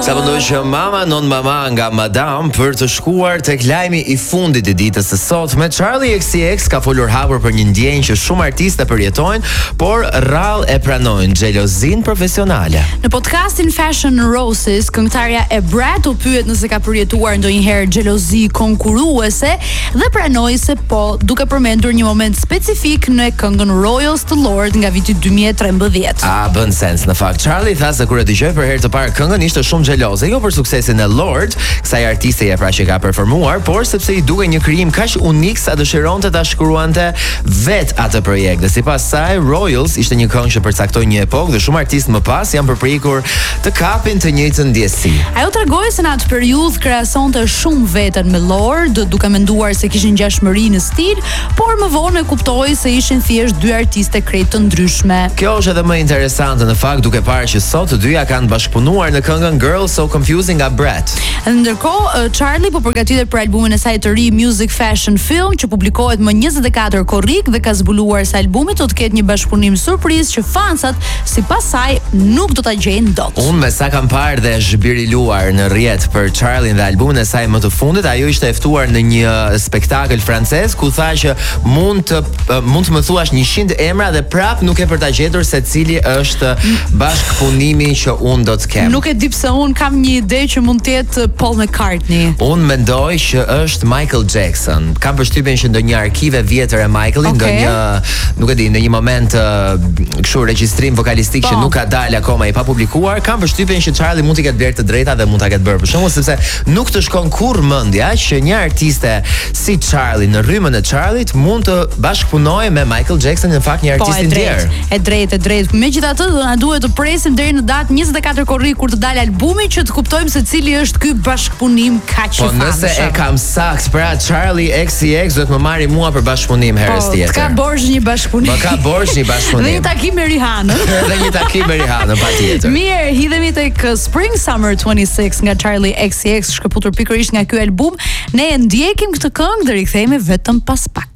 Sa mendoj që mama non mama nga Madame për të shkuar tek lajmi i fundit i ditës së sotme. Charli XCX ka folur hapur për një ndjenjë që shumë artistë përjetojnë, por rrallë e pranojnë xhelozinë profesionale. Në podcastin Fashion Roses, këngëtarja e Brat u pyet nëse ka përjetuar ndonjëherë xhelozi konkurruese dhe pranoi se po, duke përmendur një moment specifik në këngën Royals të Lord nga viti 2013. Bën sens në fakt. Charli tha se kur e dëgjoi për herë të parë këngën ishte shumë xheloze, jo për suksesin e Lord, kësaj artisteje pra që ka performuar, por sepse i duke një krijim kaq unik sa dëshironte ta shkruante vet atë projekt. Dhe sipas saj, Royals ishte një këngë që përcaktoi një epokë dhe shumë artistë më pas janë përpjekur të kapin të njëjtën ndjesi. Ajo tregoi se në atë periudhë krahasonte shumë veten me Lord, duke menduar se kishin ngjashmëri në stil, por më vonë e kuptoi se ishin thjesht dy artistë krejt të ndryshme. Kjo është edhe më interesante në fakt, duke parë që sot të dyja kanë bashkëpunuar në këngën Girl So Confusing nga Brat. Ndërkohë, Charli po përgatitet për albumin e saj të ri Music Fashion Film, që publikohet më 24 korrik dhe ka zbuluar se albumi do të ketë një bashkëpunim surprizë që fansat sipas saj nuk do ta gjejnë dot. Unë me sa kam parë dhe zhbiriluar në rrjet për Charlin dhe albumin e saj më të fundit, ajo ishte e ftuar në një spektakël francez ku tha që mund të më thuash 100 emra dhe prap nuk e për ta gjetur se cili është bashkëpunimi që unë do të kem. Nuk e di pse unë kam një ide që mund të jetë Paul McCartney. Unë mendoj që është Michael Jackson. Kam përshtypjen që ndonjë arkive vjetër e Michaelit, nuk e di, në një moment kështu regjistrim vokalistik që nuk ka dalë akoma i papublikuar, kam përshtypjen që Charli mund t'i ketë blerë të drejta dhe mund ta ketë bërë për shkakun sepse nuk të shkon kurrë mendja që një artiste si Charli në rrymën e Charlit mund të bashkëpunojë me Michael Jackson, në fakt një artist i tjerë. E drejtë. Megjithatë, do na duhet të presim deri në datë 24 korrik kur të dalë albumi që të kuptojmë se cili është ky bashkëpunim kaq i famshëm. Po nëse e kam sakt, pra Charli XCX do të më marri mua për bashkëpunim herës tjetër. Po, ka borxh një bashkëpunim. Po ka borxh një bashkëpunim. Dhe një takim me Rihanën. Dhe një takim me Rihanën patjetër. Mirë, hidhemi tek Spring Summer 26 nga Charli XCX, shkëputur pikërisht nga ky album. Ne e ndjekim këtë këngë dhe rikthehemi vetëm pas pak.